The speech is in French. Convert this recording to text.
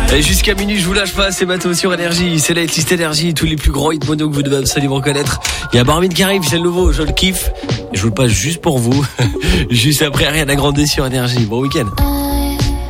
Et jusqu'à minuit, je vous lâche pas, c'est Matteo sur Énergie. C'est la liste Énergie, tous les plus grands hits mono que vous devez absolument connaître. Il y a Barmin qui arrive, c'est le nouveau, je le kiffe. Et je vous le passe juste pour vous. Juste après Ariana Grande sur Énergie. Bon week-end.